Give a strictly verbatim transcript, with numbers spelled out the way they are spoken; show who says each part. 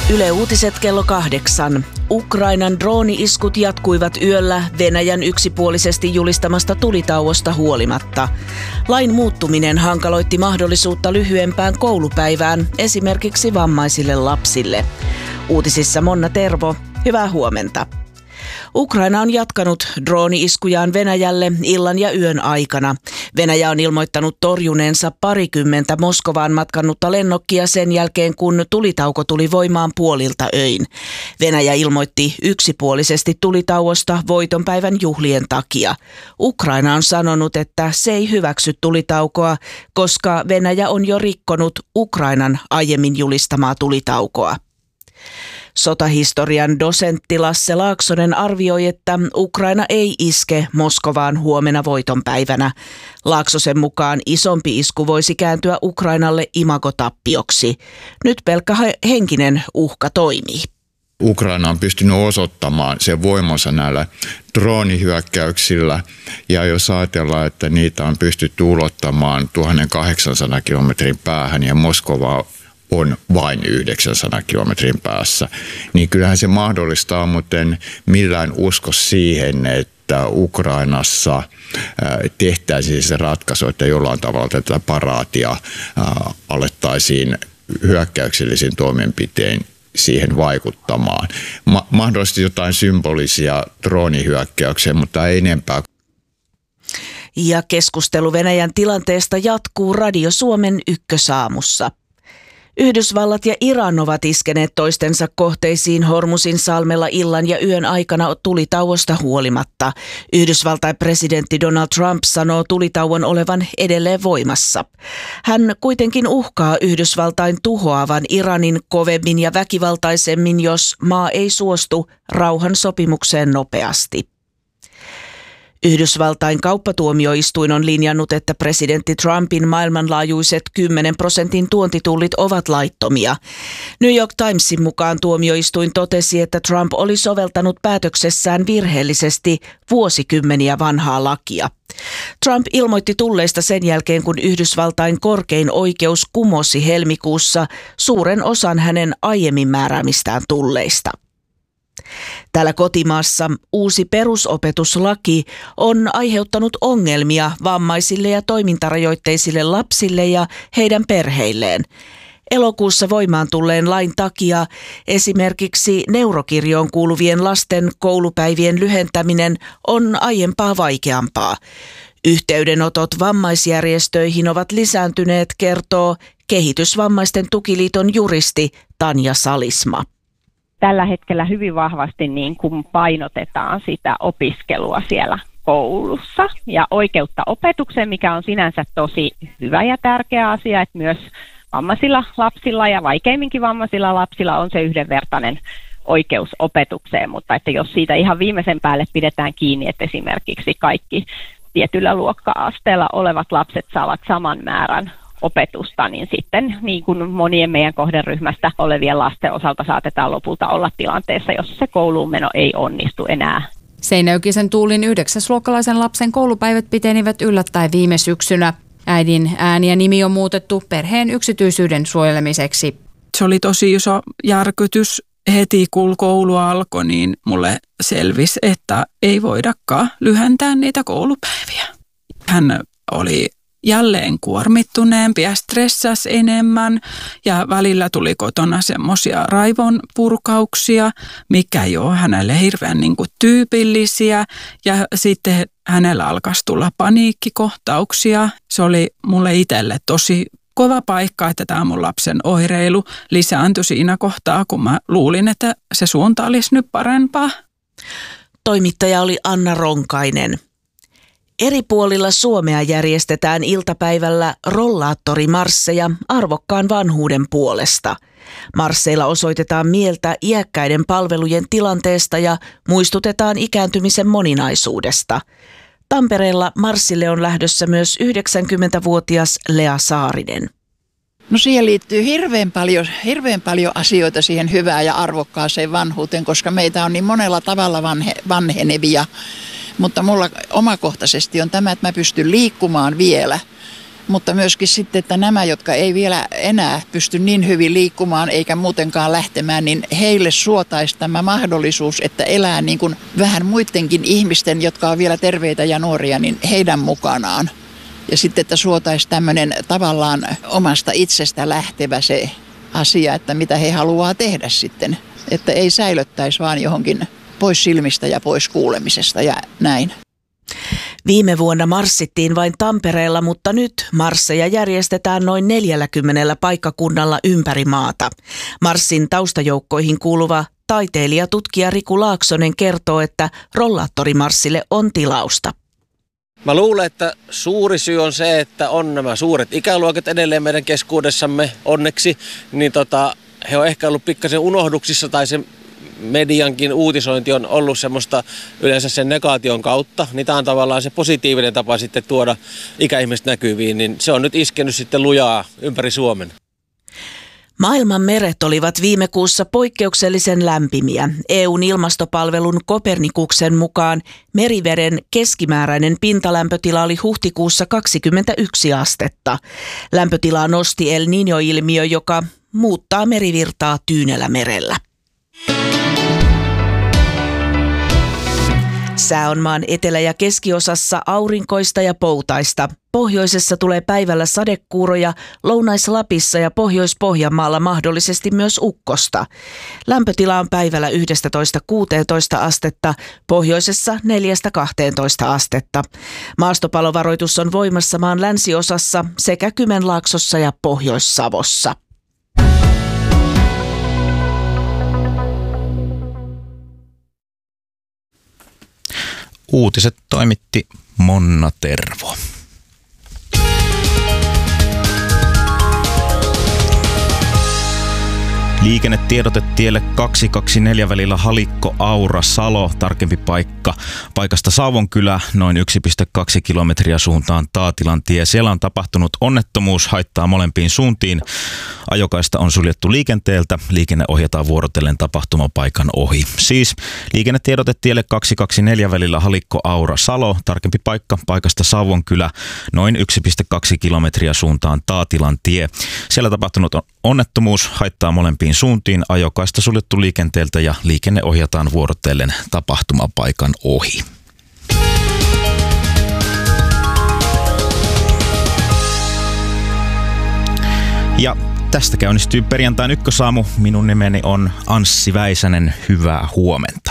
Speaker 1: Yle Uutiset kello kahdeksan. Ukrainan drooni-iskut jatkuivat yöllä Venäjän yksipuolisesti julistamasta tulitauosta huolimatta. Lain muuttuminen hankaloitti mahdollisuutta lyhyempään koulupäivään esimerkiksi vammaisille lapsille. Uutisissa Monna Tervo, hyvää huomenta. Ukraina on jatkanut drooni-iskujaan Venäjälle illan ja yön aikana. Venäjä on ilmoittanut torjuneensa parikymmentä Moskovaan matkannutta lennokkia sen jälkeen, kun tulitauko tuli voimaan puolilta öin. Venäjä ilmoitti yksipuolisesti tulitauosta voitonpäivän juhlien takia. Ukraina on sanonut, että se ei hyväksy tulitaukoa, koska Venäjä on jo rikkonut Ukrainan aiemmin julistamaa tulitaukoa. Sotahistorian dosentti Lasse Laaksonen arvioi, että Ukraina ei iske Moskovaan huomenna voitonpäivänä. Laaksosen mukaan isompi isku voisi kääntyä Ukrainalle imagotappioksi. Nyt pelkkä henkinen uhka toimii.
Speaker 2: Ukraina on pystynyt osoittamaan sen voimansa näillä droonihyökkäyksillä, ja jos ajatellaan, että niitä on pystytty ulottamaan tuhatkahdeksansadan kilometrin päähän ja Moskova on vain yhdeksänsadan kilometrin päässä, niin kyllähän se mahdollistaa, mutta en millään usko siihen, että Ukrainassa tehtäisiin se ratkaisu, että jollain tavalla tätä paraatia alettaisiin hyökkäyksellisiin toimenpiteen siihen vaikuttamaan. Ma- mahdollisesti jotain symbolisia droonihyökkäyksiä, mutta ei enempää.
Speaker 1: Ja keskustelu Venäjän tilanteesta jatkuu Radio Suomen Ykkösaamussa. Yhdysvallat ja Iran ovat iskeneet toistensa kohteisiin Hormuzin salmella illan ja yön aikana tulitauosta huolimatta. Yhdysvaltain presidentti Donald Trump sanoo tulitauon olevan edelleen voimassa. Hän kuitenkin uhkaa Yhdysvaltain tuhoavan Iranin kovemmin ja väkivaltaisemmin, jos maa ei suostu rauhansopimukseen nopeasti. Yhdysvaltain kauppatuomioistuin on linjannut, että presidentti Trumpin maailmanlaajuiset kymmenen prosentin tuontitullit ovat laittomia. New York Timesin mukaan tuomioistuin totesi, että Trump oli soveltanut päätöksessään virheellisesti vuosikymmeniä vanhaa lakia. Trump ilmoitti tulleista sen jälkeen, kun Yhdysvaltain korkein oikeus kumosi helmikuussa suuren osan hänen aiemmin määräämistään tulleista. Täällä kotimaassa uusi perusopetuslaki on aiheuttanut ongelmia vammaisille ja toimintarajoitteisille lapsille ja heidän perheilleen. Elokuussa voimaan tulleen lain takia esimerkiksi neurokirjoon kuuluvien lasten koulupäivien lyhentäminen on aiempaa vaikeampaa. Yhteydenotot vammaisjärjestöihin ovat lisääntyneet, kertoo Kehitysvammaisten tukiliiton juristi Tanja Salisma.
Speaker 3: Tällä hetkellä hyvin vahvasti niin kuin painotetaan sitä opiskelua siellä koulussa ja oikeutta opetukseen, mikä on sinänsä tosi hyvä ja tärkeä asia, että myös vammaisilla lapsilla ja vaikeimminkin vammaisilla lapsilla on se yhdenvertainen oikeus opetukseen, mutta että jos siitä ihan viimeisen päälle pidetään kiinni, että esimerkiksi kaikki tietyllä luokka-asteella olevat lapset saavat saman määrän opetusta, niin sitten niin kuin monien meidän kohderyhmästä olevien lasten osalta saatetaan lopulta olla tilanteessa, jossa se kouluun meno ei onnistu enää.
Speaker 4: Seinäjokisen Tuulin yhdeksäsluokkalaisen lapsen koulupäivät pitenivät yllättäen viime syksynä. Äidin ääni ja nimi on muutettu perheen yksityisyyden suojelemiseksi.
Speaker 5: Se oli tosi iso järkytys. Heti kun koulu alkoi, niin mulle selvisi, että ei voidakaan lyhentää niitä koulupäiviä. Hän oli jälleen kuormittuneempi ja stressasi enemmän ja välillä tuli kotona semmoisia raivon purkauksia, mikä ei ole hänelle hirveän niin kuin tyypillisiä, ja sitten hänellä alkaisi tulla paniikkikohtauksia. Se oli mulle itselle tosi kova paikka, että tämä mun lapsen oireilu lisääntyi siinä kohtaa, kun mä luulin, että se suunta olisi nyt parempaa.
Speaker 1: Toimittaja oli Anna Ronkainen. Eri puolilla Suomea järjestetään iltapäivällä rollaattorimarsseja arvokkaan vanhuuden puolesta. Marsseilla osoitetaan mieltä iäkkäiden palvelujen tilanteesta ja muistutetaan ikääntymisen moninaisuudesta. Tampereella marssille on lähdössä myös yhdeksänkymmentävuotias Lea Saarinen.
Speaker 6: No siihen liittyy hirveän paljon, hirveän paljon asioita siihen hyvään ja arvokkaaseen vanhuuteen, koska meitä on niin monella tavalla vanhe, vanhenevia. Mutta mulla omakohtaisesti on tämä, että mä pystyn liikkumaan vielä mutta myöskin sitten, että nämä, jotka ei vielä enää pysty niin hyvin liikkumaan eikä muutenkaan lähtemään, niin heille suotaisi tämä mahdollisuus, että elää niin kuin vähän muidenkin ihmisten, jotka on vielä terveitä ja nuoria, niin heidän mukanaan. Ja sitten, että suotaisi tämmöinen tavallaan omasta itsestä lähtevä se asia, että mitä he haluaa tehdä sitten. Että ei säilöttäisi vaan johonkin pois silmistä ja pois kuulemisesta ja näin.
Speaker 1: Viime vuonna marssittiin vain Tampereella, mutta nyt marsseja järjestetään noin neljälläkymmenellä paikkakunnalla ympäri maata. Marssin taustajoukkoihin kuuluva taiteilijatutkija Riku Laaksonen kertoo, että rollaattorimarssille on tilausta.
Speaker 7: Mä luulen, että suuri syy on se, että on nämä suuret ikäluokat edelleen meidän keskuudessamme onneksi, niin tota, he on ehkä ollut pikkasen unohduksissa tai se mediankin uutisointi on ollut semmoista yleensä sen negaation kautta, niin tämä on tavallaan se positiivinen tapa sitten tuoda ikäihmiset näkyviin, niin se on nyt iskenyt sitten lujaa ympäri Suomen.
Speaker 1: Maailman meret olivat viime kuussa poikkeuksellisen lämpimiä. E U:n ilmastopalvelun Kopernikuksen mukaan meriveden keskimääräinen pintalämpötila oli huhtikuussa kaksikymmentäyksi astetta. Lämpötilaa nosti El Niño-ilmiö, joka muuttaa merivirtaa Tyynellä merellä. Sää on maan etelä- ja keskiosassa aurinkoista ja poutaista. Pohjoisessa tulee päivällä sadekuuroja, Lounais-Lapissa ja Pohjois-Pohjanmaalla mahdollisesti myös ukkosta. Lämpötila on päivällä yksitoista kuusitoista astetta, pohjoisessa neljästä kahteentoista astetta. Maastopalovaroitus on voimassa maan länsiosassa sekä Kymenlaaksossa ja Pohjois-Savossa.
Speaker 8: Uutiset toimitti Monna Tervo. Liikennetiedote tielle kaksisataakaksikymmentäneljä välillä Halikko-Aura-Salo, tarkempi paikka. Paikasta Savonkylä, noin yksi pilkku kaksi kilometriä suuntaan Taatilan tie. Siellä on tapahtunut onnettomuus, haittaa molempiin suuntiin. Ajokaista on suljettu liikenteeltä. Liikenne ohjataan vuorotellen tapahtumapaikan ohi. Siis liikennetiedote tielle kaksisataakaksikymmentäneljä välillä Halikko-Aura-Salo, tarkempi paikka. Paikasta Savonkylä, noin yksi pilkku kaksi kilometriä suuntaan Taatilan tie. Siellä tapahtunut onnettomuus, haittaa molempiin suuntiin, ajokaista suljettu liikenteeltä ja liikenne ohjataan vuorotellen tapahtumapaikan ohi. Ja tästä käynnistyy perjantain ykkösaamu. Minun nimeni on Anssi Väisänen. Hyvää huomenta.